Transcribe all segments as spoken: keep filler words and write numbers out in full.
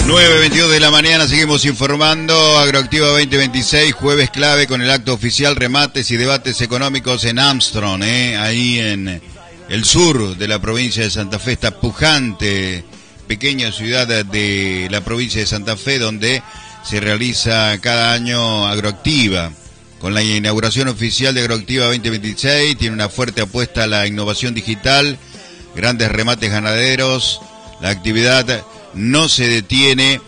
nueve veintidós de la mañana, seguimos informando. Agroactiva veinte veintiséis, jueves clave con el acto oficial, remates y debates económicos en Armstrong, eh, ahí en el sur de la provincia de Santa Fe, esta pujante pequeña ciudad de la provincia de Santa Fe, donde se realiza cada año Agroactiva. Con la inauguración oficial de Agroactiva veinte veintiséis, tiene una fuerte apuesta a la innovación digital, grandes remates ganaderos. La actividad no se detiene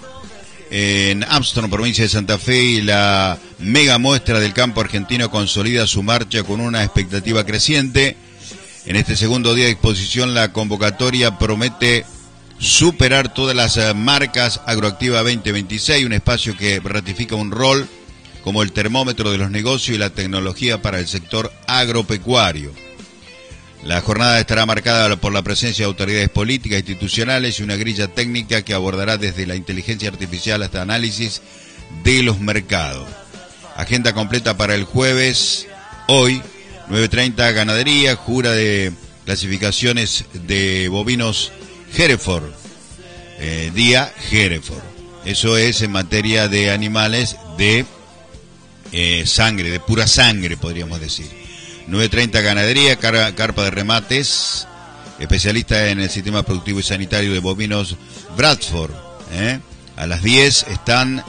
en Armstrong, provincia de Santa Fe, y la mega muestra del campo argentino consolida su marcha con una expectativa creciente. En este segundo día de exposición, la convocatoria promete superar todas las marcas. Agroactiva veinte veintiséis, un espacio que ratifica un rol como el termómetro de los negocios y la tecnología para el sector agropecuario. La jornada estará marcada por la presencia de autoridades políticas, institucionales y una grilla técnica que abordará desde la inteligencia artificial hasta análisis de los mercados. Agenda completa para el jueves, hoy, nueve treinta, ganadería, jura de clasificaciones de bovinos Hereford, eh, día Hereford. Eso es en materia de animales de eh, sangre, de pura sangre, podríamos decir. nueve treinta ganadería, car carpa de remates, especialista en el sistema productivo y sanitario de bovinos Bradford. ¿eh? A las diez están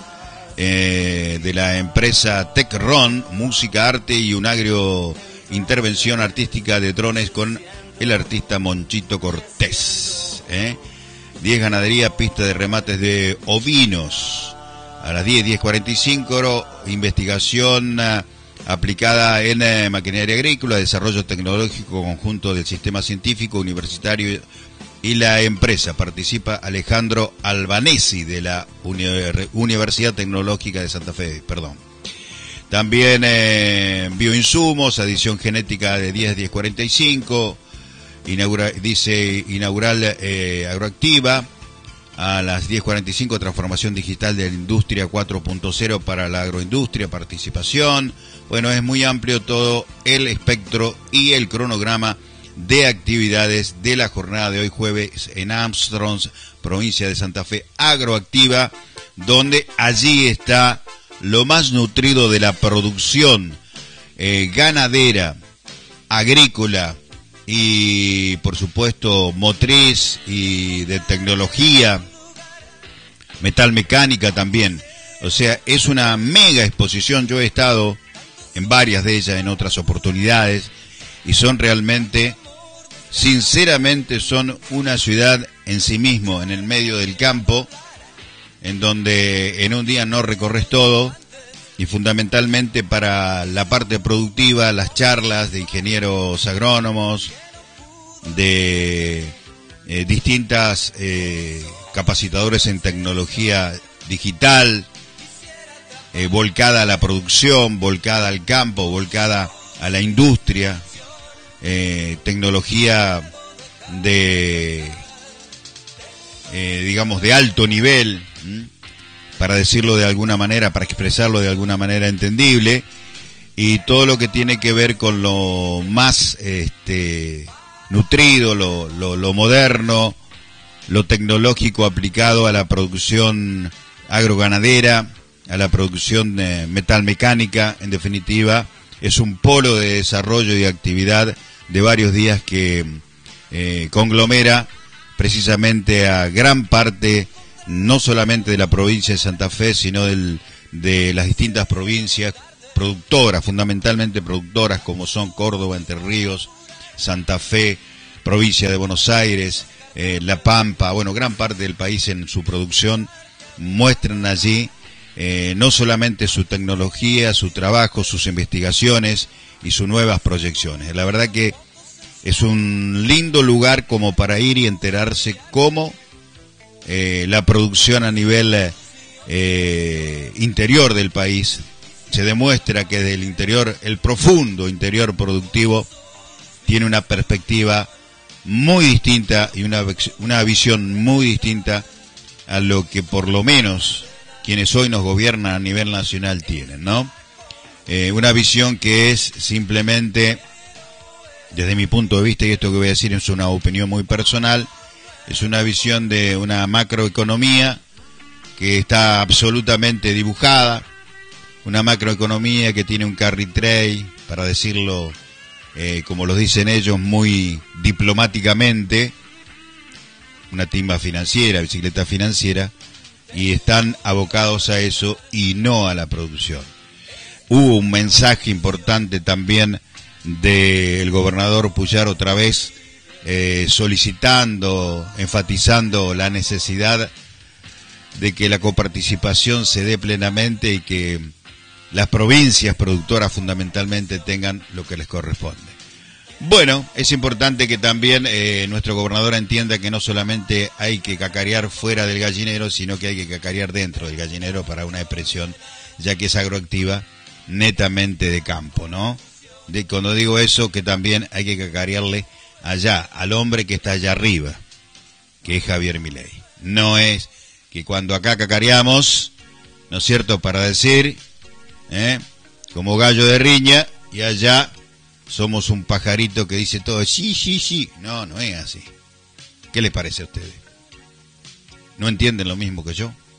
eh, de la empresa Tecron, música, arte y un agrio intervención artística de drones con el artista Monchito Cortés. ¿eh? diez ganadería, pista de remates de ovinos. A las diez, diez cuarenta y cinco, investigación uh, aplicada en eh, maquinaria agrícola, desarrollo tecnológico conjunto del sistema científico, universitario y la empresa. Participa Alejandro Albanesi de la Uni Universidad Tecnológica de Santa Fe, perdón. También eh, bioinsumos, adición genética de diez, diez cuarenta y cinco, inaugura, dice inaugural eh, Agroactiva. A las diez cuarenta y cinco, transformación digital de la industria cuatro punto cero para la agroindustria, participación. Bueno, es muy amplio todo el espectro y el cronograma de actividades de la jornada de hoy jueves en Armstrong, provincia de Santa Fe, Agroactiva, donde allí está lo más nutrido de la producción eh, ganadera, agrícola y por supuesto motriz y de tecnología, metal mecánica también. O sea, es una mega exposición. Yo he estado en varias de ellas en otras oportunidades y son realmente, sinceramente, son una ciudad en sí mismo, en el medio del campo, en donde en un día no recorres todo, y fundamentalmente para la parte productiva, las charlas de ingenieros agrónomos, de eh, distintas eh, capacitadores en tecnología digital, eh, volcada a la producción, volcada al campo, volcada a la industria, eh, tecnología de, eh, digamos, de alto nivel, ¿m? para decirlo de alguna manera, para expresarlo de alguna manera entendible, y todo lo que tiene que ver con lo más este, nutrido, lo, lo, lo moderno, lo tecnológico aplicado a la producción agroganadera, a la producción eh, metalmecánica. En definitiva, es un polo de desarrollo y actividad de varios días que eh, conglomera precisamente a gran parte, no solamente de la provincia de Santa Fe, sino del, de las distintas provincias productoras, fundamentalmente productoras como son Córdoba, Entre Ríos, Santa Fe, provincia de Buenos Aires, eh, La Pampa. Bueno, gran parte del país en su producción muestran allí eh, no solamente su tecnología, su trabajo, sus investigaciones y sus nuevas proyecciones. La verdad que es un lindo lugar como para ir y enterarse cómo Eh, la producción a nivel eh, interior del país. Se demuestra que del interior, el profundo interior productivo, tiene una perspectiva muy distinta y una, una visión muy distinta a lo que por lo menos quienes hoy nos gobiernan a nivel nacional tienen, ¿no? Eh, una visión que es simplemente, desde mi punto de vista, y esto que voy a decir es una opinión muy personal, es una visión de una macroeconomía que está absolutamente dibujada, una macroeconomía que tiene un carry trade, para decirlo eh, como lo dicen ellos muy diplomáticamente, una timba financiera, bicicleta financiera, y están abocados a eso y no a la producción. Hubo un mensaje importante también del gobernador Puyar otra vez, eh, solicitando, enfatizando la necesidad de que la coparticipación se dé plenamente y que las provincias productoras fundamentalmente tengan lo que les corresponde. Bueno, es importante que también eh, nuestro gobernador entienda que no solamente hay que cacarear fuera del gallinero, sino que hay que cacarear dentro del gallinero para una expresión, ya que es agroactiva netamente de campo, ¿no? De, cuando digo eso, que también hay que cacarearle allá, al hombre que está allá arriba, que es Javier Milei. No es que cuando acá cacareamos, ¿no es cierto?, para decir, ¿eh?, como gallo de riña, y allá somos un pajarito que dice todo, sí, sí, sí. No, no es así. ¿Qué les parece a ustedes? ¿No entienden lo mismo que yo?